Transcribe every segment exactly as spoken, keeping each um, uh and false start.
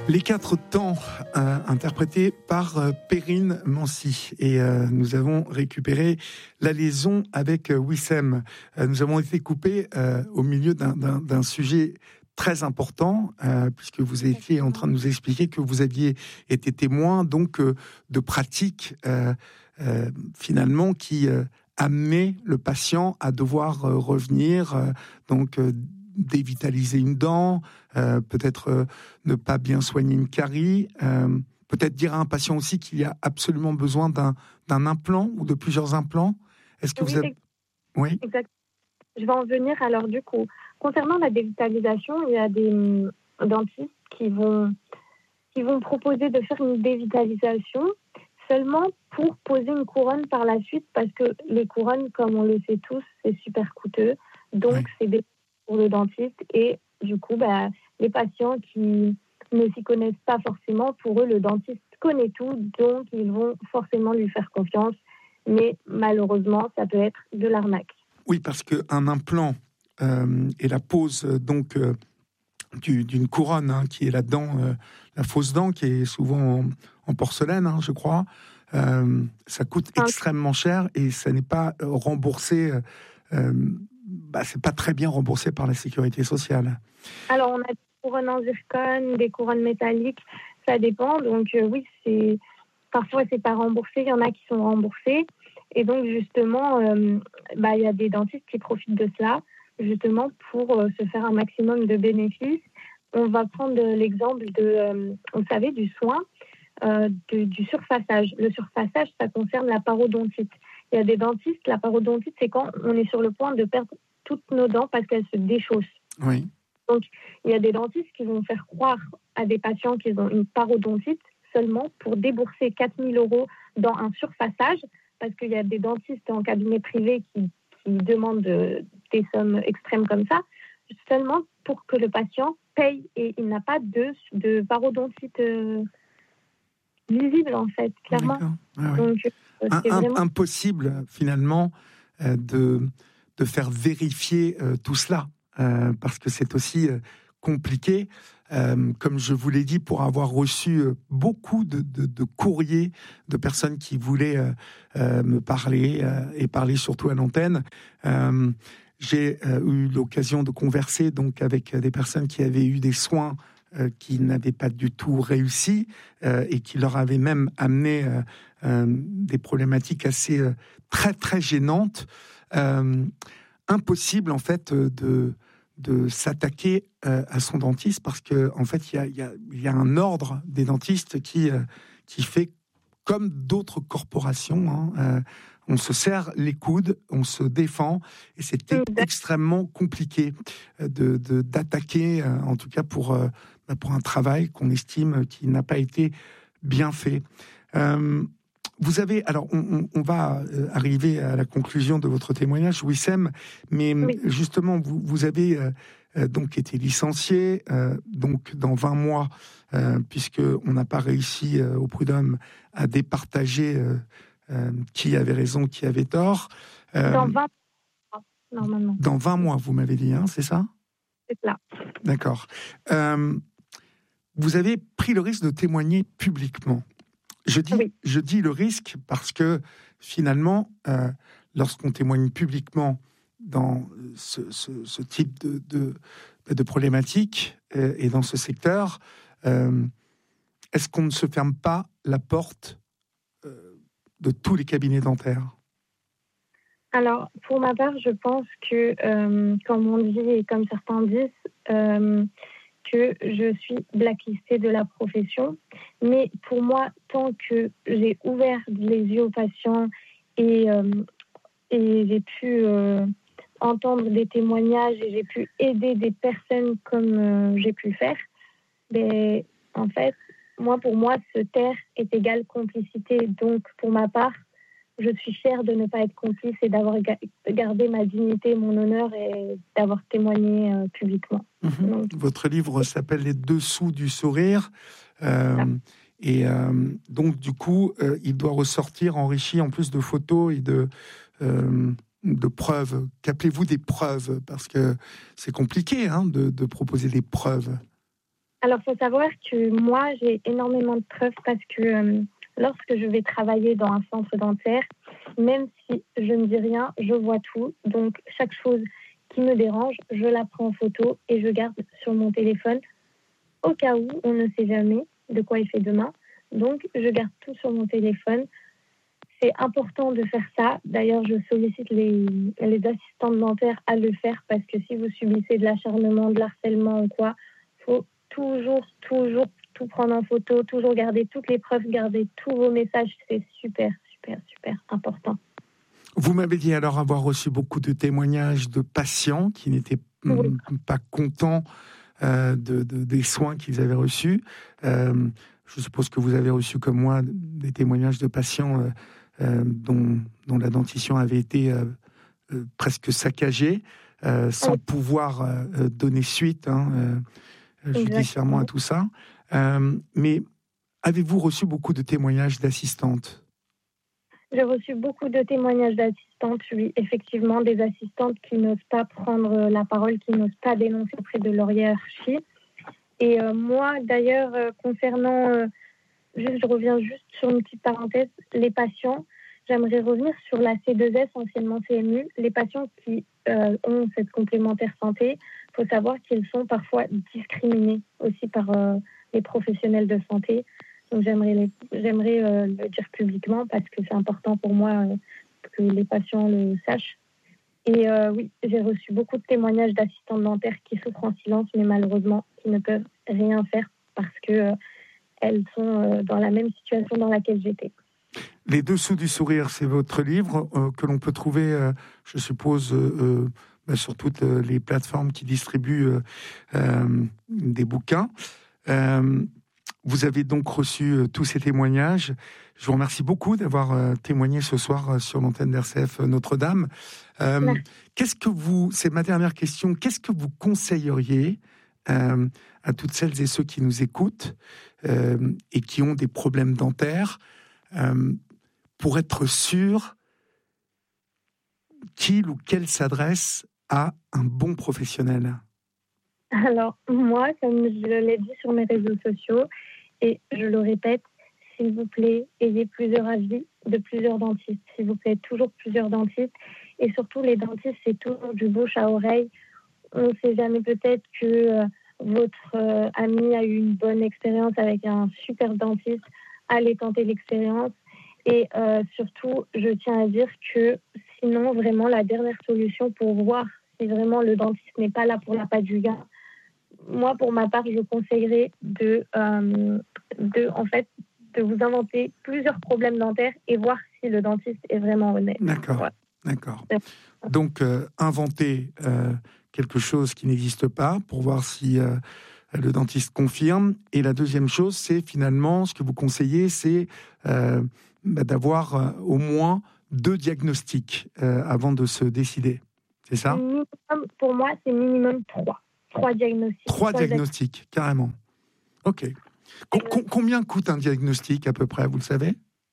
Les quatre temps, euh, interprétés par euh, Perrine Mancy. Et euh, nous avons récupéré la liaison avec euh, Wissem. Euh, nous avons été coupés euh, au milieu d'un, d'un, d'un sujet très important, euh, puisque vous étiez en train de nous expliquer que vous aviez été témoin donc euh, de pratiques euh, euh, finalement qui euh, amenaient le patient à devoir euh, revenir, euh, donc euh, dévitaliser une dent, euh, peut-être euh, ne pas bien soigner une carie, euh, peut-être dire à un patient aussi qu'il y a absolument besoin d'un, d'un implant ou de plusieurs implants. Est-ce que Oui, vous avez... Oui, exact. Je vais en venir alors du coup. Concernant la dévitalisation, il y a des hum, dentistes qui vont, qui vont proposer de faire une dévitalisation seulement pour poser une couronne par la suite, parce que les couronnes, comme on le sait tous, c'est super coûteux. Donc, oui. c'est des pour le dentiste. Et du coup, bah, les patients qui ne s'y connaissent pas forcément, pour eux, le dentiste connaît tout. Donc, ils vont forcément lui faire confiance. Mais malheureusement, ça peut être de l'arnaque. Oui, parce qu'un implant euh, et la pose donc euh, du, d'une couronne, hein, qui est la dent, euh, la fausse dent, qui est souvent en, en porcelaine, hein, je crois, euh, ça coûte Enfin, extrêmement cher et ça n'est pas euh, remboursé. Euh, euh, bah, c'est pas très bien remboursé par la sécurité sociale. alors, on a des couronnes en zircone, des couronnes métalliques, ça dépend. Donc, euh, oui, c'est parfois, c'est pas remboursé. Il y en a qui sont remboursés. Et donc, justement, euh, bah, il y a des dentistes qui profitent de cela, justement, pour euh, se faire un maximum de bénéfices. On va prendre euh, l'exemple de, euh, vous savez, du soin, euh, de, du surfaçage. Le surfaçage, ça concerne la parodontite. Il y a des dentistes, la parodontite, c'est quand on est sur le point de perdre toutes nos dents parce qu'elles se déchaussent. Oui. Donc, il y a des dentistes qui vont faire croire à des patients qu'ils ont une parodontite seulement pour débourser quatre mille euros dans un surfaçage, parce qu'il y a des dentistes en cabinet privé qui, qui demandent de, des sommes extrêmes comme ça, seulement pour que le patient paye, et il n'a pas de, de parodontite euh, visible, en fait, clairement. Ah, oui. Donc, euh, c'est Un, vraiment... impossible, finalement, euh, de, de faire vérifier euh, tout cela, euh, parce que c'est aussi euh, compliqué. Euh, comme je vous l'ai dit, pour avoir reçu euh, beaucoup de, de, de courriers de personnes qui voulaient euh, euh, me parler, euh, et parler surtout à l'antenne, euh, j'ai euh, eu l'occasion de converser donc avec des personnes qui avaient eu des soins euh, qui n'avaient pas du tout réussi, euh, et qui leur avaient même amené euh, euh, des problématiques assez euh, très très gênantes. Euh, impossible en fait de de s'attaquer euh, à son dentiste, parce que en fait il y a, y, a, y a un ordre des dentistes qui euh, qui fait comme d'autres corporations, hein, euh, on se serre les coudes, on se défend, et c'est e- extrêmement compliqué de, de d'attaquer, euh, en tout cas pour euh, pour un travail qu'on estime qui n'a pas été bien fait. Euh, Vous avez, alors on, on, on va arriver à la conclusion de votre témoignage, Wissem, mais Oui. justement, vous, vous avez euh, donc été licencié, euh, donc dans vingt mois, euh, puisqu'on n'a pas réussi euh, au prud'homme à départager euh, euh, qui avait raison, qui avait tort. Euh, Dans vingt mois, normalement. Dans vingt mois, vous m'avez dit, hein, c'est ça ? C'est cela. D'accord. Euh, vous avez pris le risque de témoigner publiquement. Je dis, Oui. je dis le risque parce que finalement, euh, lorsqu'on témoigne publiquement dans ce, ce, ce type de, de, de problématique euh, et dans ce secteur, euh, est-ce qu'on ne se ferme pas la porte euh, de tous les cabinets dentaires ? Alors, pour ma part, je pense que, euh, comme on dit et comme certains disent, euh, que je suis blacklistée de la profession. Mais pour moi, tant que j'ai ouvert les yeux aux patients et, euh, et j'ai pu euh, entendre des témoignages et j'ai pu aider des personnes comme euh, j'ai pu faire, ben, en fait, moi, pour moi, se taire est égal complicité. Donc, pour ma part, je suis fière de ne pas être complice et d'avoir gardé ma dignité, mon honneur, et d'avoir témoigné euh, publiquement. Mmh. Donc, votre livre s'appelle « Les dessous du sourire euh, ». Et euh, donc, du coup, euh, il doit ressortir enrichi en plus de photos et de, euh, de preuves. Qu'appelez-vous des preuves ? Parce que c'est compliqué, hein, de, de proposer des preuves. Alors, il faut savoir que moi, j'ai énormément de preuves parce que euh, lorsque je vais travailler dans un centre dentaire, même si je ne dis rien, je vois tout. Donc, chaque chose qui me dérange, je la prends en photo et je garde sur mon téléphone au cas où on ne sait jamais de quoi il fait demain. Donc, je garde tout sur mon téléphone. C'est important de faire ça. D'ailleurs, je sollicite les, les assistantes dentaires à le faire parce que si vous subissez de l'acharnement, de l'harcèlement ou quoi, il faut toujours, toujours tout prendre en photo, toujours garder toutes les preuves, garder tous vos messages. C'est super, super, super important. Vous m'avez dit alors avoir reçu beaucoup de témoignages de patients qui n'étaient oui. pas contents euh, de, de, des soins qu'ils avaient reçus. Euh, je suppose que vous avez reçu, comme moi, des témoignages de patients euh, euh, dont, dont la dentition avait été euh, euh, presque saccagée, euh, sans oui. pouvoir euh, donner suite hein, euh, judiciairement à tout ça. Euh, mais avez-vous reçu beaucoup de témoignages d'assistantes ? J'ai reçu beaucoup de témoignages d'assistantes, oui, effectivement, des assistantes qui n'osent pas prendre la parole, qui n'osent pas dénoncer auprès de leur hiérarchie. Et euh, moi, d'ailleurs, euh, concernant, euh, juste, je reviens juste sur une petite parenthèse, les patients, j'aimerais revenir sur la C deux S, anciennement C M U. Les patients qui euh, ont cette complémentaire santé, il faut savoir qu'ils sont parfois discriminés aussi par euh, les professionnels de santé. Donc j'aimerais, les, j'aimerais euh, le dire publiquement parce que c'est important pour moi euh, que les patients le sachent. Et euh, oui, j'ai reçu beaucoup de témoignages d'assistantes dentaires qui souffrent en silence, mais malheureusement qui ne peuvent rien faire parce qu'elles euh, sont euh, dans la même situation dans laquelle j'étais. Les Dessous du sourire, c'est votre livre euh, que l'on peut trouver, euh, je suppose, euh, bah, sur toutes les plateformes qui distribuent euh, euh, des bouquins. Euh, Vous avez donc reçu euh, tous ces témoignages. Je vous remercie beaucoup d'avoir euh, témoigné ce soir euh, sur l'antenne d'R C F Notre-Dame. Euh, qu'est-ce que vous, c'est ma dernière question, qu'est-ce que vous conseilleriez euh, à toutes celles et ceux qui nous écoutent euh, et qui ont des problèmes dentaires euh, pour être sûr qu'il ou qu'elle s'adresse à un bon professionnel ? Alors, moi, comme je l'ai dit sur mes réseaux sociaux, et je le répète, s'il vous plaît, ayez plusieurs avis de plusieurs dentistes. S'il vous plaît, toujours plusieurs dentistes. Et surtout, les dentistes, c'est toujours du bouche à oreille. On ne sait jamais, peut-être que euh, votre euh, ami a eu une bonne expérience avec un super dentiste. Allez tenter l'expérience. Et euh, surtout, je tiens à dire que sinon, vraiment, la dernière solution pour voir si vraiment le dentiste n'est pas là pour la patte du gain, moi, pour ma part, je conseillerais de, euh, de, en fait, de vous inventer plusieurs problèmes dentaires et voir si le dentiste est vraiment honnête. D'accord, ouais. d'accord. Donc, euh, inventer euh, quelque chose qui n'existe pas pour voir si euh, le dentiste confirme. Et la deuxième chose, c'est finalement, ce que vous conseillez, c'est euh, bah, d'avoir euh, au moins deux diagnostics euh, avant de se décider. C'est ça ? Minimum, pour moi, c'est minimum trois. Trois diagnostics. Trois, trois diagnostics, diagnostics, carrément. Ok. Com- com- combien coûte un diagnostic à peu près, vous le savez ?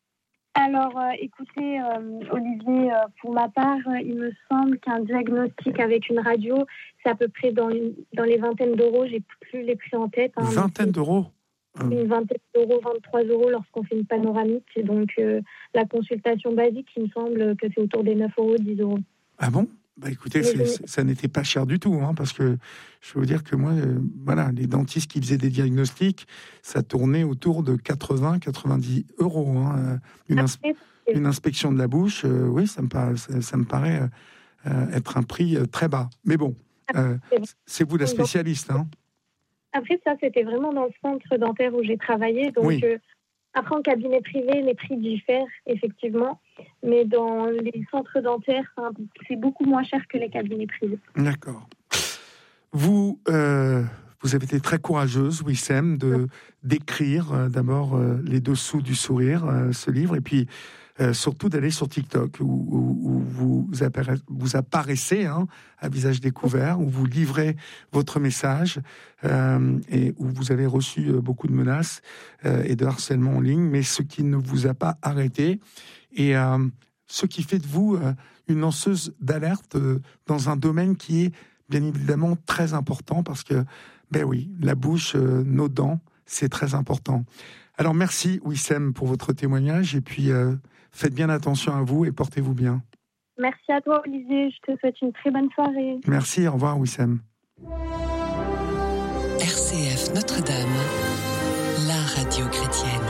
Alors, euh, écoutez, euh, Olivier, euh, pour ma part, euh, il me semble qu'un diagnostic avec une radio, c'est à peu près dans, une, dans les vingtaines d'euros. J'ai plus les prix en tête. Hein, vingtaine d'euros Une vingtaine d'euros, vingt-trois euros lorsqu'on fait une panoramique. Et donc, euh, la consultation basique, il me semble que c'est autour des neuf euros, dix euros. Ah bon ? Bah écoutez, c'est, c'est, ça n'était pas cher du tout, hein, parce que je veux vous dire que moi, euh, voilà, les dentistes qui faisaient des diagnostics, ça tournait autour de quatre-vingts à quatre-vingt-dix euros. Hein, une, ins- une inspection de la bouche, euh, oui, ça me paraît, ça, ça me paraît euh, être un prix euh, très bas. Mais bon, euh, c'est vous la spécialiste. Hein. Après, ça, c'était vraiment dans le centre dentaire où j'ai travaillé. Donc, oui. euh, après, en cabinet privé, les prix diffèrent, effectivement. Mais dans les centres dentaires, hein, c'est beaucoup moins cher que les cabinets privés. D'accord. Vous, euh, vous avez été très courageuse, Wissem, de, d'écrire euh, d'abord euh, Les Dessous du sourire, euh, ce livre, et puis euh, surtout d'aller sur TikTok, où, où, où vous, apparaissez, vous apparaissez hein, à visage découvert, où vous livrez votre message, euh, et où vous avez reçu euh, beaucoup de menaces euh, et de harcèlement en ligne, mais ce qui ne vous a pas arrêté, et euh, ce qui fait de vous euh, une lanceuse d'alerte euh, dans un domaine qui est bien évidemment très important, parce que Ben oui, la bouche, euh, nos dents, c'est très important. Alors merci Wissem pour votre témoignage et puis euh, faites bien attention à vous et portez-vous bien. Merci à toi Olivier, je te souhaite une très bonne soirée. Merci, au revoir Wissem. R C F Notre-Dame, la radio chrétienne.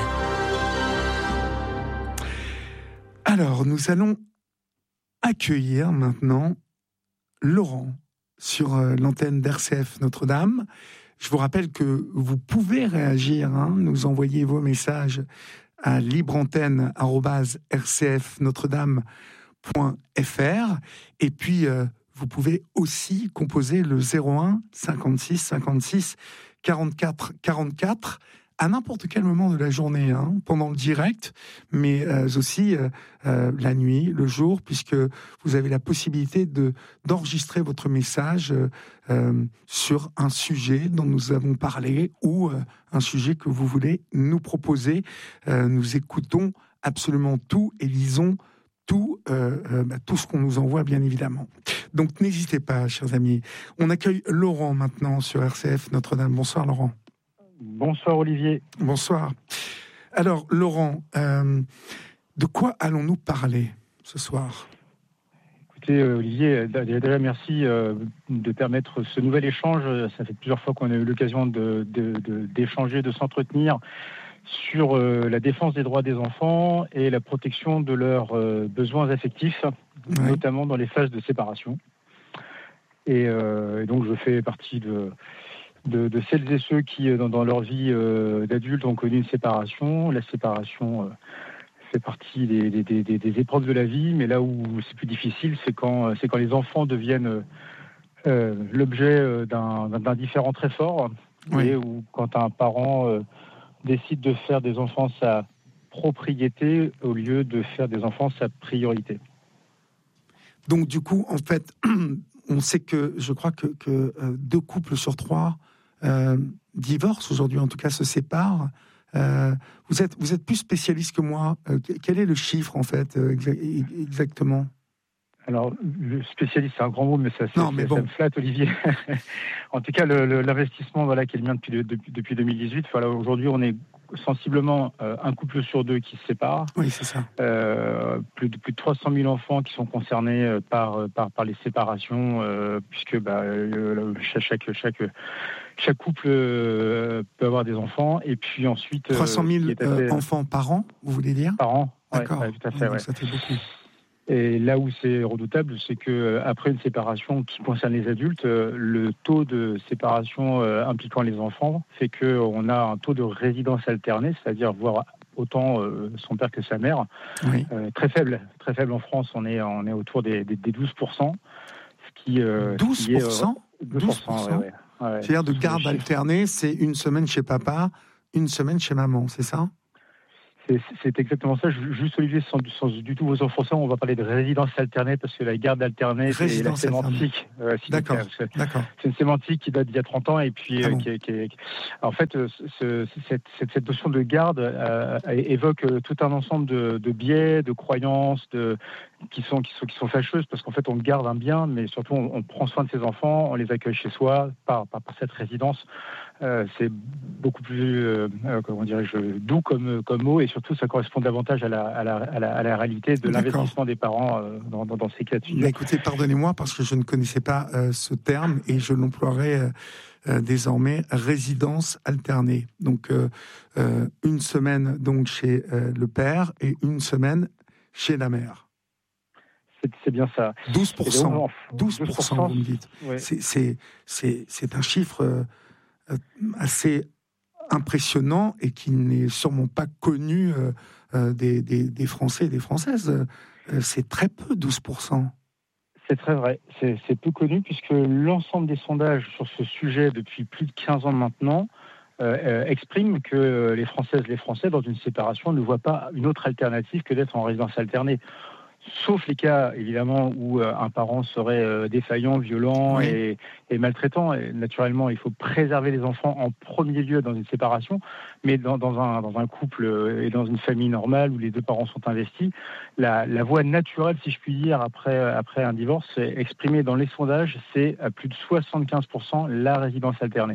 Alors, nous allons accueillir maintenant Laurent sur euh, l'antenne d'R C F Notre-Dame. Je vous rappelle que vous pouvez réagir, hein, nous envoyer vos messages à libreantenne arobase r c f notre dame point f r et puis euh, vous pouvez aussi composer le zéro un cinquante-six cinquante-six quarante-quatre quarante-quatre à n'importe quel moment de la journée, hein, pendant le direct, mais euh, aussi euh, euh, la nuit, le jour, puisque vous avez la possibilité de, d'enregistrer votre message euh, euh, sur un sujet dont nous avons parlé ou euh, un sujet que vous voulez nous proposer. Euh, nous écoutons absolument tout et lisons tout, euh, euh, bah, tout ce qu'on nous envoie, bien évidemment. Donc n'hésitez pas, chers amis. On accueille Laurent maintenant sur R C F Notre-Dame. Bonsoir Laurent. Bonsoir Olivier. Bonsoir. Alors Laurent, euh, de quoi allons-nous parler ce soir ? Écoutez euh, Olivier, déjà merci euh, de permettre ce nouvel échange. Ça fait plusieurs fois qu'on a eu l'occasion de, de, de, d'échanger, de s'entretenir sur euh, la défense des droits des enfants et la protection de leurs euh, besoins affectifs, oui. Notamment dans les phases de séparation. Et, euh, et donc je fais partie de... De, de celles et ceux qui, dans, dans leur vie euh, d'adulte, ont connu une séparation. La séparation euh, fait partie des, des, des, des épreuves de la vie, mais là où c'est plus difficile, c'est quand, c'est quand les enfants deviennent euh, l'objet d'un, d'un différend très fort, oui. Et où quand un parent euh, décide de faire des enfants sa propriété au lieu de faire des enfants sa priorité. Donc du coup, en fait, on sait que, je crois que, que euh, deux couples sur trois Euh, divorcent aujourd'hui, en tout cas se séparent. Euh, vous êtes vous êtes plus spécialiste que moi. Euh, quel est le chiffre en fait euh, exa- exactement ? Alors, le spécialiste, c'est un grand mot, mais ça, non, ça, mais ça bon. me flatte, Olivier. En tout cas, le, le, l'investissement, voilà, qui est le mien depuis, depuis, depuis deux mille dix-huit. Voilà, aujourd'hui, on est sensiblement euh, un couple sur deux qui se sépare. Oui, c'est ça. Euh, plus de plus de trois cent mille enfants qui sont concernés euh, par par par les séparations, euh, puisque bah, euh, chaque chaque chaque couple euh, peut avoir des enfants. Et puis ensuite, trois cent mille euh, assez... enfants par an, vous voulez dire ? Par an. D'accord. Ouais, ouais, tout à fait. Donc, ouais. Ça fait beaucoup. Et là où c'est redoutable, c'est que après une séparation qui concerne les adultes, le taux de séparation impliquant les enfants fait qu'on a un taux de résidence alternée, c'est-à-dire voir autant son père que sa mère, oui. euh, très faible. Très faible en France, on est, on est autour des, des, des douze pour cent. Ce qui, euh, douze pour cent qui est, euh, douze pour cent, douze pour cent ouais, ouais, ouais. C'est-à-dire de garde alternée, c'est une semaine chez papa, une semaine chez maman, c'est ça ? C'est, c'est exactement ça. Juste Olivier, sans, sans du tout vous offenser, on va parler de résidence alternée parce que la garde alternée, c'est la sémantique. Euh, d'accord, d'accord. C'est une sémantique qui date d'il y a trente ans et puis ah euh, bon. qui, est, qui est... En fait, ce, cette, cette, cette notion de garde euh, évoque tout un ensemble de, de biais, de croyances, de qui sont qui sont qui sont fâcheuses parce qu'en fait, on garde un bien, mais surtout on, on prend soin de ses enfants, on les accueille chez soi par par, par cette résidence. Euh, c'est beaucoup plus euh, comment dirais-je doux comme comme mot et surtout ça correspond davantage à la à la à la, à la réalité de D'accord. l'investissement des parents euh, dans, dans dans ces cas de figure. Mais écoutez, pardonnez-moi parce que je ne connaissais pas euh, ce terme et je l'emploierai euh, euh, désormais résidence alternée. Donc euh, euh, une semaine donc chez euh, le père et une semaine chez la mère. C'est, c'est bien ça. douze pour cent. douze pour cent, vous me dites. Ouais. C'est, c'est, c'est, c'est un chiffre euh, assez impressionnant et qui n'est sûrement pas connu euh, euh, des, des, des Français et des Françaises. Euh, c'est très peu, douze pour cent. C'est très vrai. C'est, c'est peu connu puisque l'ensemble des sondages sur ce sujet depuis plus de quinze ans maintenant euh, euh, expriment que les Françaises et les Français, dans une séparation, ne voient pas une autre alternative que d'être en résidence alternée. Sauf les cas, évidemment, où euh, un parent serait euh, défaillant, violent oui. et, et maltraitant. Et naturellement, il faut préserver les enfants en premier lieu dans une séparation. Mais dans, dans, un, dans un couple euh, et dans une famille normale où les deux parents sont investis, la, la voie naturelle, si je puis dire, après, après un divorce, exprimée dans les sondages, c'est à plus de soixante-quinze pour cent la résidence alternée.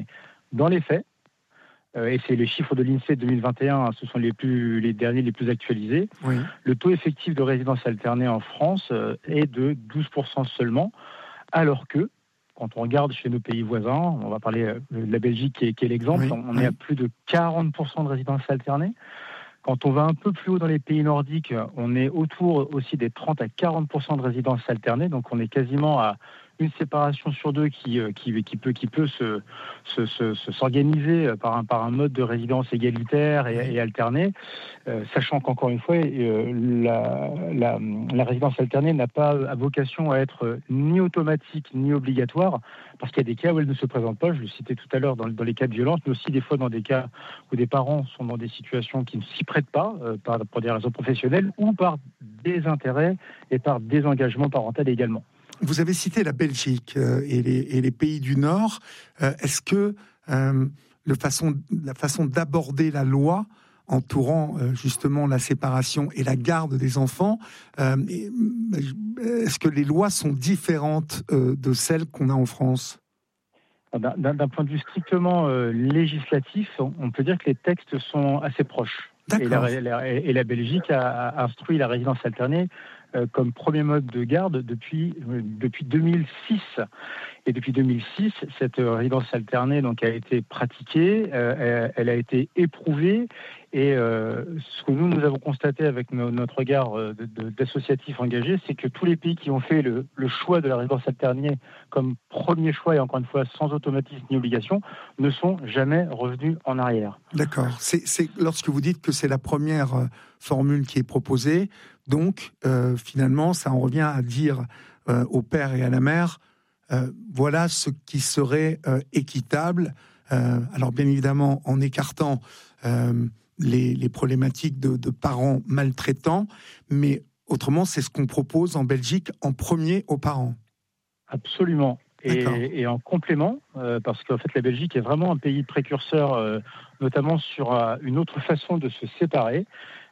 Dans les faits, euh, et c'est les chiffres de l'INSEE de deux mille vingt et un, hein, ce sont les, plus, les derniers les plus actualisés, oui. Le taux effectif de résidence alternée en France euh, est de douze pour cent seulement, alors que, quand on regarde chez nos pays voisins, on va parler de la Belgique qui est, qui est l'exemple, oui, on oui. est à plus de quarante pour cent de résidences alternées. Quand on va un peu plus haut dans les pays nordiques, on est autour aussi des trente à quarante pour cent de résidences alternées, donc on est quasiment à une séparation sur deux qui, qui, qui peut, qui peut se, se, se, se, s'organiser par un, par un mode de résidence égalitaire et, et alterné, euh, sachant qu'encore une fois, euh, la, la, la résidence alternée n'a pas à vocation à être ni automatique ni obligatoire, parce qu'il y a des cas où elle ne se présente pas, je le citais tout à l'heure dans, dans les cas de violence, mais aussi des fois dans des cas où des parents sont dans des situations qui ne s'y prêtent pas, euh, par, pour des raisons professionnelles ou par désintérêt et par désengagement parental également. Vous avez cité la Belgique euh, et, les, et les pays du Nord. Euh, est-ce que euh, le façon, la façon d'aborder la loi entourant euh, justement la séparation et la garde des enfants, euh, est-ce que les lois sont différentes euh, de celles qu'on a en France ? D'un, d'un point de vue strictement euh, législatif, on, on peut dire que les textes sont assez proches. Et la, la, et la Belgique a, a instruit la résidence alternée euh, comme premier mode de garde depuis, euh, depuis deux mille six. Et depuis deux mille six, cette résidence alternée donc, a été pratiquée, euh, elle, elle a été éprouvée. Et euh, ce que nous, nous avons constaté avec no, notre regard de, de, d'associatifs engagés, c'est que tous les pays qui ont fait le, le choix de la résidence alternée comme premier choix, et encore une fois sans automatisme ni obligation, ne sont jamais revenus en arrière. D'accord. C'est, c'est lorsque vous dites que c'est la première euh, formule qui est proposée, donc euh, finalement, ça en revient à dire euh, au père et à la mère, euh, voilà ce qui serait euh, équitable. Euh, alors bien évidemment, en écartant euh, Les, les problématiques de, de parents maltraitants, mais autrement, c'est ce qu'on propose en Belgique en premier aux parents. Absolument. Et, et en complément, euh, parce qu'en fait, la Belgique est vraiment un pays précurseur, euh, notamment sur euh, une autre façon de se séparer.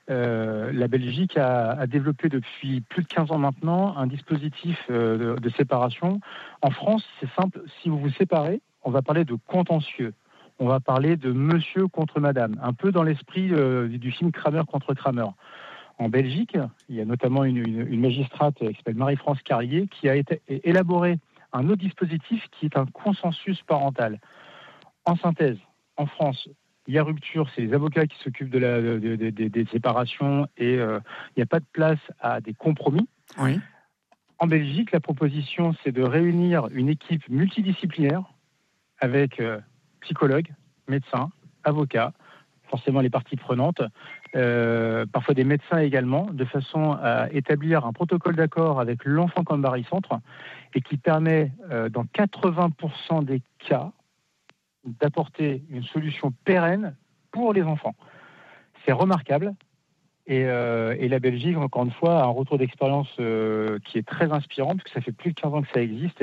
Euh, la Belgique a, a développé depuis plus de quinze ans maintenant un dispositif euh, de, de séparation. En France, c'est simple, si vous vous séparez, on va parler de contentieux. On va parler de monsieur contre madame, un peu dans l'esprit euh, du film Kramer contre Kramer. En Belgique, il y a notamment une, une, une magistrate qui s'appelle Marie-France Carrier qui a été, élaboré un autre dispositif qui est un consensus parental. En synthèse, en France, il y a rupture, c'est les avocats qui s'occupent de la, de, de, de, des séparations et euh, il n'y a pas de place à des compromis. Oui. En Belgique, la proposition, c'est de réunir une équipe multidisciplinaire avec... Euh, psychologues, médecins, avocats, forcément les parties prenantes, euh, parfois des médecins également, de façon à établir un protocole d'accord avec l'enfant comme barycentre et qui permet, euh, dans quatre-vingts pour cent des cas, d'apporter une solution pérenne pour les enfants. C'est remarquable. Et, euh, et la Belgique, encore une fois, a un retour d'expérience euh, qui est très inspirant, puisque ça fait plus de quinze ans que ça existe.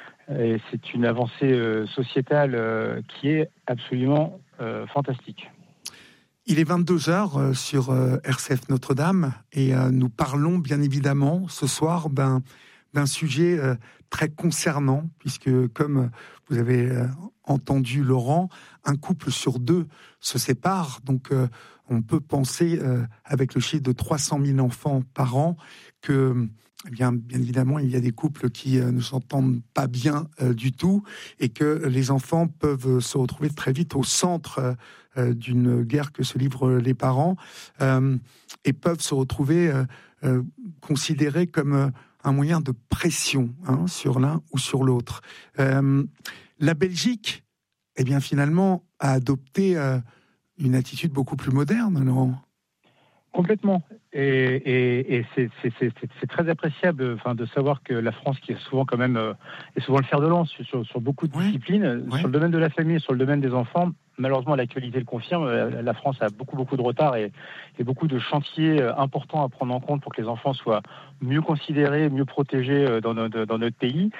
Et c'est une avancée euh, sociétale euh, qui est absolument euh, fantastique. Il est vingt-deux heures sur euh, R C F Notre-Dame et euh, nous parlons bien évidemment ce soir d'un, d'un sujet euh, très concernant, puisque comme vous avez euh, entendu Laurent, un couple sur deux se sépare. Donc euh, on peut penser, euh, avec le chiffre de trois cent mille enfants par an, que... Eh bien, bien évidemment, il y a des couples qui euh, ne s'entendent pas bien euh, du tout et que les enfants peuvent se retrouver très vite au centre euh, d'une guerre que se livrent les parents euh, et peuvent se retrouver euh, euh, considérés comme euh, un moyen de pression hein, sur l'un ou sur l'autre. Euh, la Belgique, eh bien, finalement, a adopté euh, une attitude beaucoup plus moderne, Laurent. Complètement. Et, et, et c'est, c'est, c'est, c'est très appréciable enfin, de savoir que la France, qui est souvent quand même euh, est souvent le fer de lance sur, sur beaucoup de disciplines, ouais. Sur le domaine de la famille, sur le domaine des enfants, malheureusement l'actualité le confirme, la France a beaucoup beaucoup de retard et, et beaucoup de chantiers importants à prendre en compte pour que les enfants soient mieux considérés, mieux protégés dans notre, dans notre pays.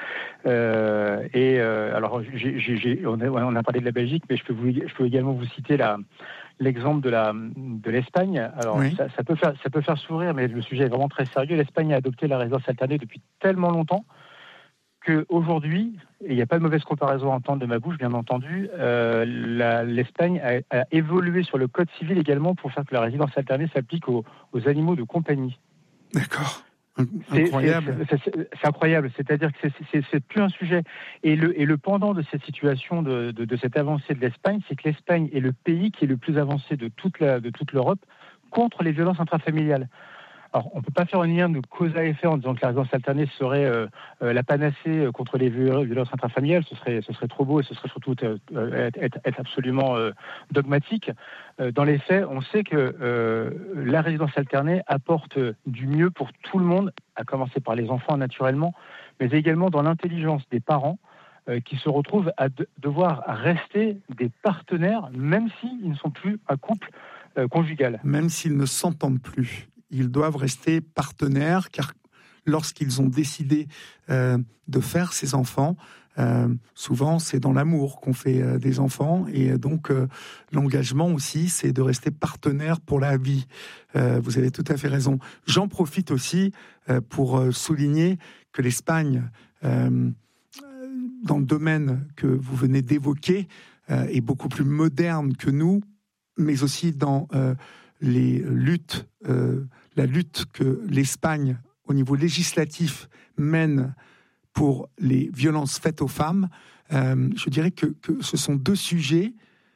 Euh, et euh, alors, j'ai, j'ai, on, a, on a parlé de la Belgique, mais je peux, vous, je peux également vous citer la l'exemple de, la, de l'Espagne. Alors, oui. ça, ça, peut faire, ça peut faire sourire, mais le sujet est vraiment très sérieux. L'Espagne a adopté la résidence alternée depuis tellement longtemps qu'aujourd'hui, et il n'y a pas de mauvaise comparaison à entendre de ma bouche, bien entendu, euh, la, l'Espagne a, a évolué sur le code civil également pour faire que la résidence alternée s'applique aux, aux animaux de compagnie. D'accord. C'est, Incroyable. c'est, c'est, c'est, c'est incroyable, c'est-à-dire que c'est, c'est, c'est plus un sujet. Et le, et le pendant de cette situation, de, de, de cette avancée de l'Espagne, c'est que l'Espagne est le pays qui est le plus avancé de toute, la, de toute l'Europe contre les violences intrafamiliales. Alors, on ne peut pas faire un lien de cause à effet en disant que la résidence alternée serait euh, euh, la panacée contre les violences intrafamiliales. Ce serait, ce serait trop beau et ce serait surtout euh, être, être, être absolument euh, dogmatique. Euh, dans les faits, on sait que euh, la résidence alternée apporte du mieux pour tout le monde, à commencer par les enfants naturellement, mais également dans l'intelligence des parents euh, qui se retrouvent à de, devoir rester des partenaires, même s'ils ne sont plus un couple euh, conjugal. Même s'ils ne s'entendent plus. Ils doivent rester partenaires, car lorsqu'ils ont décidé euh, de faire ces enfants, euh, souvent c'est dans l'amour qu'on fait euh, des enfants, et donc euh, l'engagement aussi, c'est de rester partenaire pour la vie. Euh, vous avez tout à fait raison. J'en profite aussi euh, pour euh, souligner que l'Espagne, euh, dans le domaine que vous venez d'évoquer, euh, est beaucoup plus moderne que nous, mais aussi dans euh, les luttes, euh, la lutte que l'Espagne, au niveau législatif, mène pour les violences faites aux femmes. Euh, je dirais que, que ce sont deux sujets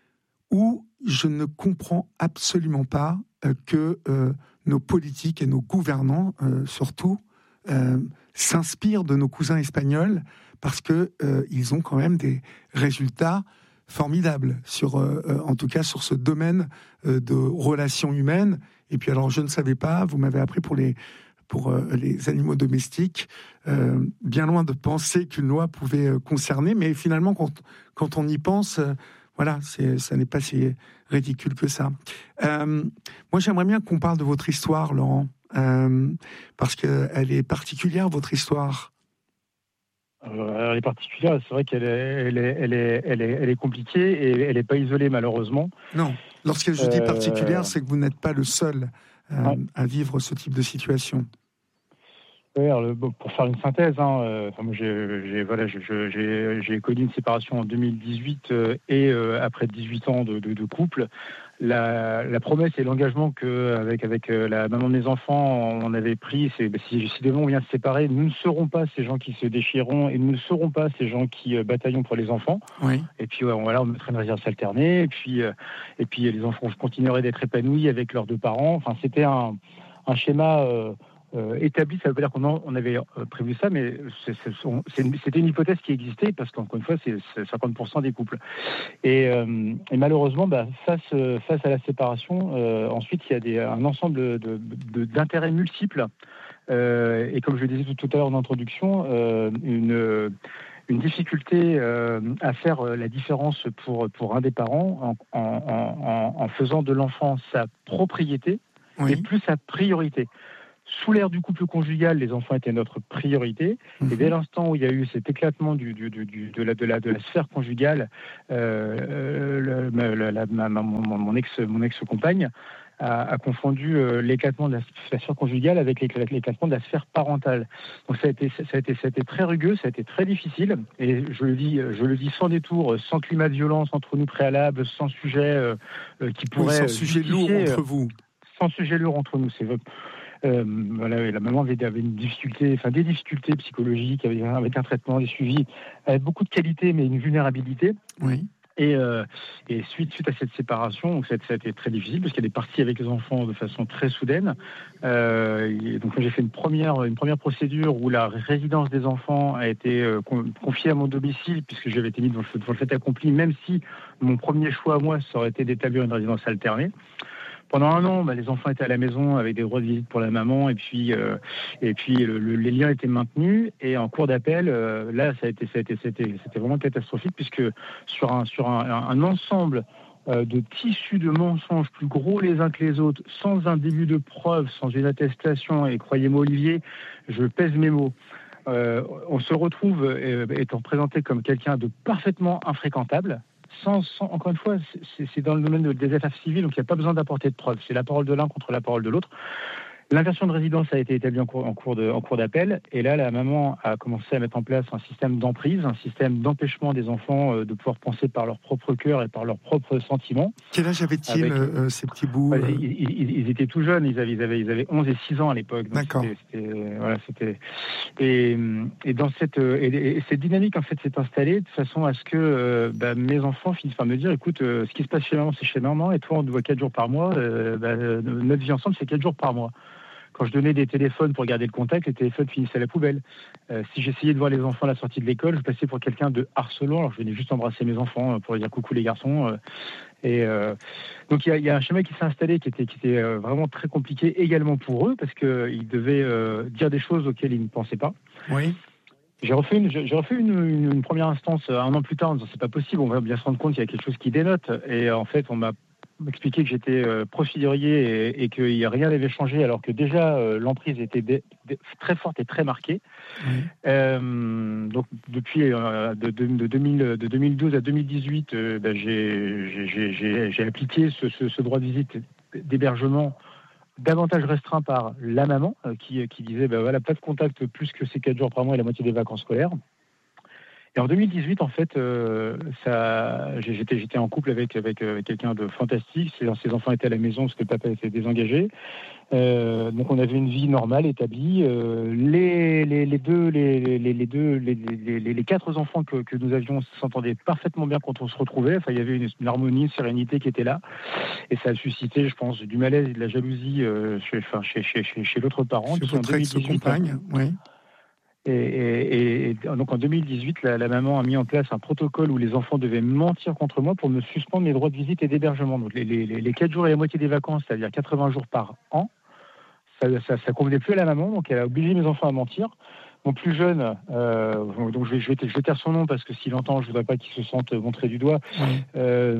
où je ne comprends absolument pas euh, que euh, nos politiques et nos gouvernants, euh, surtout, euh, s'inspirent de nos cousins espagnols, parce que euh, ils ont quand même des résultats formidable sur, euh, en tout cas sur ce domaine euh, de relations humaines. Et puis alors je ne savais pas, vous m'avez appris pour les pour euh, les animaux domestiques, euh, bien loin de penser qu'une loi pouvait euh, concerner, mais finalement quand quand on y pense, euh, voilà, c'est, ça n'est pas si ridicule que ça. Euh, moi j'aimerais bien qu'on parle de votre histoire, Laurent, euh, parce que elle est particulière, votre histoire. Euh, elle est particulière, c'est vrai qu'elle est, elle est, elle est, elle est, elle est compliquée et elle n'est pas isolée malheureusement. Non, lorsque je dis particulière, euh... c'est que vous n'êtes pas le seul euh, ouais. à vivre ce type de situation. Oui, alors le, pour faire une synthèse, hein, euh, enfin, moi j'ai, j'ai, voilà, j'ai, j'ai, j'ai connu une séparation en deux mille dix-huit euh, et euh, après dix-huit ans de, de, de couple. La, la promesse et l'engagement qu'avec avec la maman de mes enfants, on avait pris, c'est bah, si, si demain on vient se séparer, nous ne serons pas ces gens qui se déchireront et nous ne serons pas ces gens qui euh, bataillons pour les enfants. Oui. Et puis ouais, voilà, on mettrait une résidence alternée et puis, euh, et puis les enfants continueraient d'être épanouis avec leurs deux parents. Enfin, c'était un, un schéma euh, euh, établi. Ça veut pas dire qu'on en, on avait euh, prévu ça, mais c'est, c'est, c'est une, c'était une hypothèse qui existait parce qu'encore une fois, c'est, c'est cinquante pour cent des couples. Et, euh, et malheureusement, bah, face, face à la séparation, euh, ensuite, il y a des, un ensemble de, de, de, d'intérêts multiples. Euh, et comme je le disais tout, tout à l'heure en introduction, euh, une, une difficulté euh, à faire la différence pour, pour un des parents en, en, en, en faisant de l'enfant sa propriété, oui, et plus sa priorité. Sous l'ère du couple conjugal, les enfants étaient notre priorité. Mmh. Et dès l'instant où il y a eu cet éclatement du, du, du, du, de, la, de, la, de la sphère conjugale, euh, le, la, la, ma, mon, mon, ex, mon ex-compagne a, a confondu euh, l'éclatement de la, la sphère conjugale avec l'éclatement de la sphère parentale. Donc ça a été, ça a été, ça a été très rugueux, ça a été très difficile. Et je le dis, je le dis sans détour, sans climat de violence entre nous préalable, sans sujet euh, qui pourrait... Oui, sans sujet lourd entre vous. Sans sujet lourd entre nous, c'est... Euh, voilà, la maman avait, avait une difficulté, enfin des difficultés psychologiques avec, avec un traitement, des suivis, avec beaucoup de qualité mais une vulnérabilité. Oui. Et, euh, et suite, suite à cette séparation, donc ça, ça a été très difficile parce qu'elle est partie avec les enfants de façon très soudaine. Euh, et donc j'ai fait une première, une première procédure où la résidence des enfants a été euh, confiée à mon domicile puisque j'avais été mis devant le, devant le fait accompli, même si mon premier choix à moi, ça aurait été d'établir une résidence alternée. Pendant un an, bah, les enfants étaient à la maison avec des droits de visite pour la maman et puis, euh, et puis le, le, les liens étaient maintenus. Et en cours d'appel, euh, là, ça a été, ça a été, c'était, c'était vraiment catastrophique puisque sur un, sur un, un ensemble euh, de tissus de mensonges plus gros les uns que les autres, sans un début de preuve, sans une attestation, et croyez-moi Olivier, je pèse mes mots, euh, on se retrouve euh, étant présenté comme quelqu'un de parfaitement infréquentable. Sans, sans, encore une fois, c'est, c'est dans le domaine des affaires civiles, donc il n'y a pas besoin d'apporter de preuves. C'est la parole de l'un contre la parole de l'autre. L'inversion de résidence a été établie en cours, en cours, de, en cours d'appel, et là, la maman a commencé à mettre en place un système d'emprise, un système d'empêchement des enfants euh, de pouvoir penser par leur propre cœur et par leurs propres sentiments. Quel âge avaient-ils, avec, euh, ces petits bouts euh... ils, ils, ils étaient tout jeunes, ils avaient, ils avaient, ils avaient onze et six ans à l'époque. Donc D'accord. C'était, c'était, voilà, c'était... Et, et, dans cette, et, et cette dynamique, en fait, s'est installée de façon à ce que euh, bah, mes enfants finissent par me dire, écoute, euh, ce qui se passe chez maman, c'est chez maman, et toi, on te voit quatre jours par mois, euh, bah, notre vie ensemble, c'est quatre jours par mois. Quand je donnais des téléphones pour garder le contact, les téléphones finissaient à la poubelle. Euh, si j'essayais de voir les enfants à la sortie de l'école, je passais pour quelqu'un de harcelant. Alors je venais juste embrasser mes enfants pour leur dire coucou les garçons. Euh, et euh, donc il y, y a un schéma qui s'est installé qui était, qui était euh, vraiment très compliqué également pour eux parce qu'ils devaient euh, dire des choses auxquelles ils ne pensaient pas. Oui. J'ai refait, une, j'ai refait une, une, une première instance un an plus tard en disant c'est pas possible, on va bien se rendre compte qu'il y a quelque chose qui dénote. Et en fait, on m'a m'expliquer que j'étais euh, procédurier et, et que y a rien n'avait changé alors que déjà euh, l'emprise était de, de, très forte et très marquée. Mmh. Euh, donc depuis euh, de, de, de, deux mille, de deux mille douze à deux mille dix-huit, euh, ben, j'ai, j'ai, j'ai, j'ai appliqué ce, ce, ce droit de visite d'hébergement davantage restreint par la maman euh, qui, qui disait ben, voilà, pas de contact plus que ces quatre jours par mois et la moitié des vacances scolaires. Et en deux mille dix-huit, en fait, euh, ça, j'étais, j'étais en couple avec, avec, avec quelqu'un de fantastique. Ses, ses enfants étaient à la maison parce que papa était désengagé. Euh, donc on avait une vie normale, établie. Euh, les, les, les deux, les, les, les deux, les, les, les, les quatre enfants que, que nous avions s'entendaient parfaitement bien quand on se retrouvait. Enfin, il y avait une, une harmonie, une sérénité qui était là. Et ça a suscité, je pense, du malaise et de la jalousie euh, chez, enfin, chez, chez, chez, chez l'autre parent. Chez votre ex-compagne, oui. Et, et, et donc en deux mille dix-huit, la, la maman a mis en place un protocole où les enfants devaient mentir contre moi pour me suspendre mes droits de visite et d'hébergement. Donc les, les, les quatre jours et la moitié des vacances, c'est-à-dire quatre-vingts jours par an, ça, ça, ça convenait plus à la maman, donc elle a obligé mes enfants à mentir. Mon plus jeune, euh, donc je vais, je, vais, je vais taire son nom parce que s'il entend, je ne voudrais pas qu'il se sente montré du doigt, euh,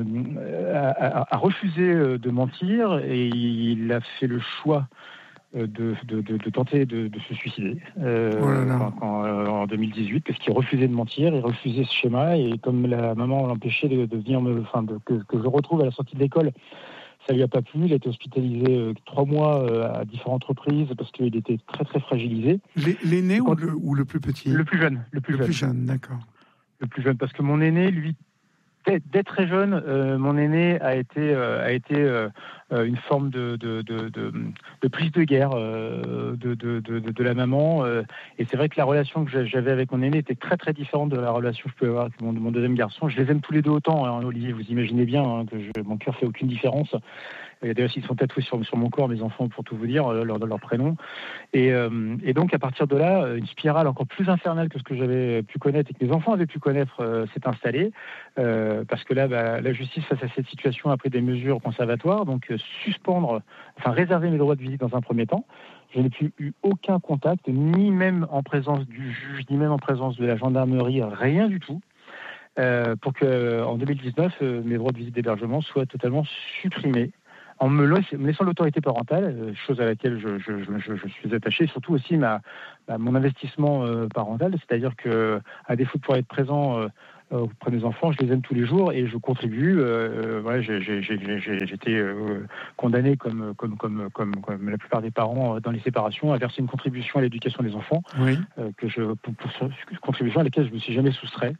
a, a, a refusé de mentir et il a fait le choix De, de, de, de tenter de, de se suicider euh, oh là là. Quand, quand, euh, en deux mille dix-huit parce qu'il refusait de mentir, il refusait ce schéma et comme la maman l'empêchait de, de venir me, enfin de, que, que je retrouve à la sortie de l'école, ça lui a pas plu. Il a été hospitalisé euh, trois mois euh, à différentes reprises parce qu'il était très très fragilisé. L'aîné ou le, ou le plus petit? Le plus jeune. Le plus le jeune. Plus jeune, d'accord. Le plus jeune parce que mon aîné, lui, dès très jeune, euh, mon aîné a été, euh, a été euh, une forme de, de, de, de, de prise de guerre euh, de, de, de, de la maman. Euh, et c'est vrai que la relation que j'avais avec mon aîné était très très différente de la relation que je pouvais avoir avec mon, mon deuxième garçon. Je les aime tous les deux autant, hein, Olivier, vous imaginez bien hein, que je, mon cœur fait aucune différence. D'ailleurs, ils sont tatoués sur, sur mon corps, mes enfants, pour tout vous dire, euh, leur, leur prénom. Et, euh, et donc, à partir de là, une spirale encore plus infernale que ce que j'avais pu connaître et que mes enfants avaient pu connaître euh, s'est installée. Euh, parce que là, bah, la justice, face à cette situation, a pris des mesures conservatoires. Donc, euh, suspendre, enfin, réserver mes droits de visite dans un premier temps. Je n'ai plus eu aucun contact, ni même en présence du juge, ni même en présence de la gendarmerie, rien du tout. Euh, pour qu'en deux mille dix-neuf, euh, mes droits de visite d'hébergement soient totalement supprimés. En me laissant l'autorité parentale, chose à laquelle je, je, je, je suis attaché, surtout aussi ma, ma, mon investissement euh, parental, c'est-à-dire que à défaut de pouvoir être présent euh, auprès des enfants, je les aime tous les jours et je contribue. Euh, ouais, j'ai, j'ai, j'ai, j'ai été euh, condamné comme, comme, comme, comme, comme la plupart des parents dans les séparations à verser une contribution à l'éducation des enfants, oui. euh, que je, pour, pour, pour, contribution à laquelle je ne me suis jamais soustrait.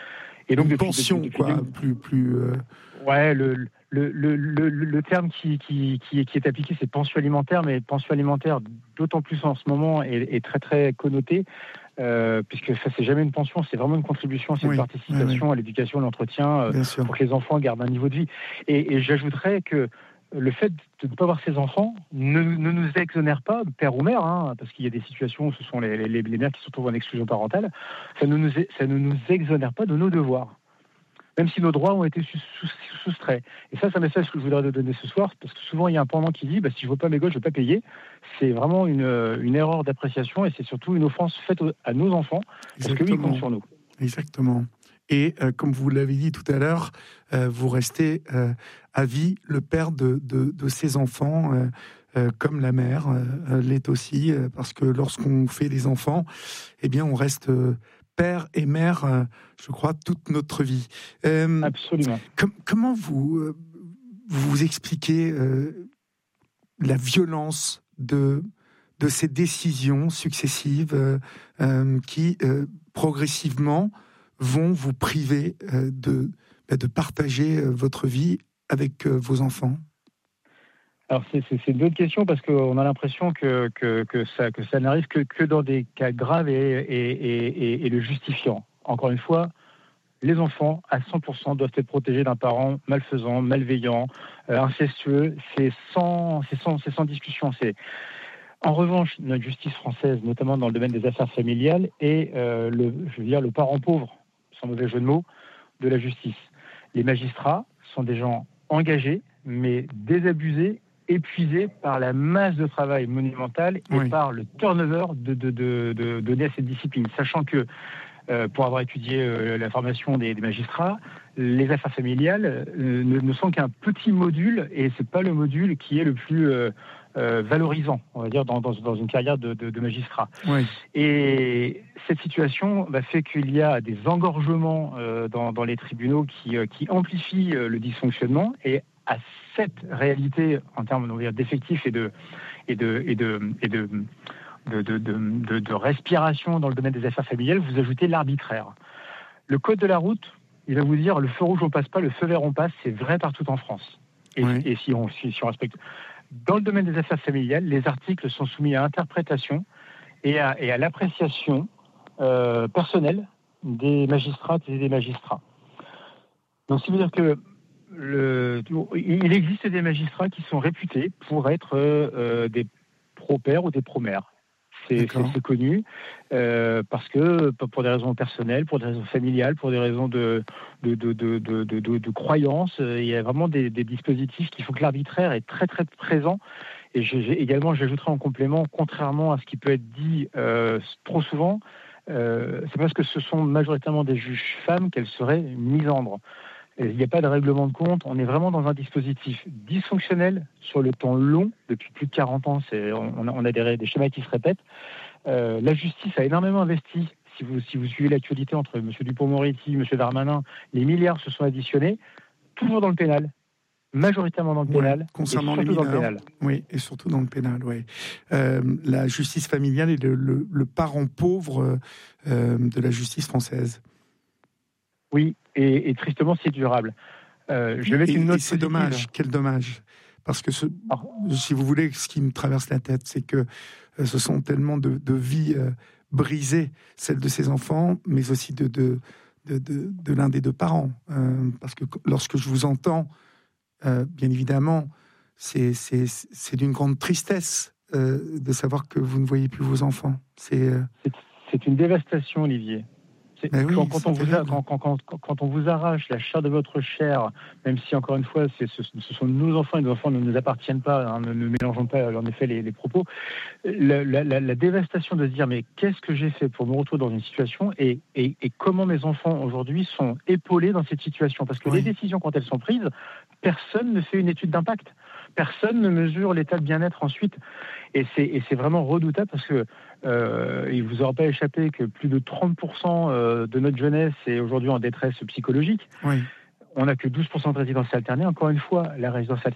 Et donc, une depuis, pension, depuis, depuis, quoi, depuis, plus... plus euh... Ouais, le... Le, le, le, le terme qui, qui, qui, qui est appliqué, c'est pension alimentaire, mais pension alimentaire, d'autant plus en ce moment, est, est très très connoté, euh, puisque ça, c'est jamais une pension, c'est vraiment une contribution, c'est oui, une participation oui, oui. à l'éducation, à l'entretien, euh, pour que les enfants gardent un niveau de vie. Et, et j'ajouterais que le fait de ne pas voir ses enfants ne, ne nous exonère pas, père ou mère, hein, parce qu'il y a des situations où ce sont les, les, les mères qui se retrouvent en exclusion parentale, ça ne nous, ça ne nous exonère pas de nos devoirs. Même si nos droits ont été soustraits. Et ça, c'est un message que je voudrais donner ce soir, parce que souvent, il y a un pendant qui dit bah, « si je ne vois pas mes gosses, je ne vais pas payer ». C'est vraiment une, une erreur d'appréciation et c'est surtout une offense faite à nos enfants, parce que oui, ils comptent sur nous. Exactement. Et euh, comme vous l'avez dit tout à l'heure, euh, vous restez euh, à vie le père de, de, de ces enfants, euh, euh, comme la mère euh, l'est aussi, euh, parce que lorsqu'on fait des enfants, eh bien, on reste... Euh, père et mère, euh, je crois, toute notre vie. Euh, Absolument. Com- comment vous, euh, vous expliquez euh, la violence de, de ces décisions successives euh, euh, qui, euh, progressivement, vont vous priver euh, de, de partager euh, votre vie avec euh, vos enfants? Alors c'est, c'est, c'est une bonne question parce qu'on a l'impression que, que, que, ça, que ça n'arrive que, que dans des cas graves et, et, et, et le justifiant. Encore une fois, les enfants, à cent pour cent, doivent être protégés d'un parent malfaisant, malveillant, euh, incestueux. C'est sans, c'est, sans, c'est sans discussion. C'est... En revanche, notre justice française, notamment dans le domaine des affaires familiales, est euh, le, je veux dire, le parent pauvre, sans mauvais jeu de mots, de la justice. Les magistrats sont des gens engagés, mais désabusés, épuisés par la masse de travail monumentale et oui. par le turnover de, de, de, de, donné à cette discipline. Sachant que, euh, pour avoir étudié euh, la formation des, des magistrats, les affaires familiales euh, ne, ne sont qu'un petit module, et c'est pas le module qui est le plus euh, euh, valorisant, on va dire, dans, dans, dans une carrière de, de, de magistrat. Oui. Et cette situation bah, fait qu'il y a des engorgements euh, dans, dans les tribunaux qui, euh, qui amplifient euh, le dysfonctionnement, et à cette réalité en termes on va dire, d'effectifs et de, et de, et de, et de, de, de, de, de, de respiration dans le domaine des affaires familiales, vous ajoutez l'arbitraire. Le code de la route, il va vous dire le feu rouge on passe pas, le feu vert on passe, c'est vrai partout en France. Et, oui. et si, on, si, si on respecte. Dans le domaine des affaires familiales, les articles sont soumis à interprétation et à, et à l'appréciation euh, personnelle des magistrates et des magistrats. Donc, ça veut dire que Le, il existe des magistrats qui sont réputés pour être euh, des pro-pères ou des pro-mères. C'est, c'est, c'est connu euh, parce que pour des raisons personnelles, pour des raisons familiales, pour des raisons de, de, de, de, de, de, de, de croyances, il y a vraiment des, des dispositifs qui font que l'arbitraire est très très présent. Et j'ai, également, j'ajouterai en complément, contrairement à ce qui peut être dit euh, trop souvent, euh, c'est parce que ce sont majoritairement des juges femmes qu'elles seraient misandres. Il n'y a pas de règlement de compte, on est vraiment dans un dispositif dysfonctionnel sur le temps long, depuis plus de quarante ans, c'est, on, a, on a des, des schémas qui se répètent. Euh, la justice a énormément investi, si vous, si vous suivez l'actualité entre M. Dupond-Moretti, M. Darmanin, les milliards se sont additionnés, toujours dans le pénal, majoritairement dans le ouais, pénal, concernant les mineurs, dans le pénal. Oui, et surtout dans le pénal, oui. Euh, la justice familiale est le, le, le parent pauvre euh, de la justice française. Oui, et, et tristement, c'est durable. Euh, je vais mettre et, une note et c'est positive. Dommage, quel dommage. Parce que, ce, si vous voulez, ce qui me traverse la tête, c'est que euh, ce sont tellement de, de vies euh, brisées, celles de ces enfants, mais aussi de, de, de, de, de l'un des deux parents. Euh, parce que lorsque je vous entends, euh, bien évidemment, c'est, c'est, c'est d'une grande tristesse euh, de savoir que vous ne voyez plus vos enfants. C'est, euh... c'est, c'est une dévastation, Olivier. Ben oui, quand, quand, on vous a, quand, quand, quand, quand on vous arrache la chair de votre chair, même si encore une fois c'est, ce, ce sont nos enfants et nos enfants ne nous appartiennent pas, hein, ne, ne mélangeons pas en effet les, les propos, la, la, la, la dévastation de se dire mais qu'est-ce que j'ai fait pour me retrouver dans une situation et, et, et comment mes enfants aujourd'hui sont épaulés dans cette situation, parce que oui. les décisions quand elles sont prises, personne ne fait une étude d'impact, personne ne mesure l'état de bien-être ensuite, et c'est, et c'est vraiment redoutable parce que Euh, il ne vous aura pas échappé que plus de trente pour cent de notre jeunesse est aujourd'hui en détresse psychologique. Oui. On n'a que douze pour cent de résidence alternée. Encore une fois, la résidence